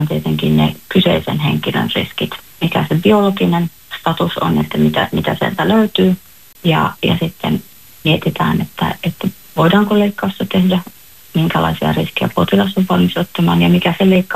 tietenkin ne kyseisen henkilön riskit, mikä se biologinen status on, että mitä sieltä löytyy. Ja sitten mietitään, että voidaanko leikkausta tehdä, minkälaisia riskejä potilas on valmis ottamaan ja mikä se leikkaus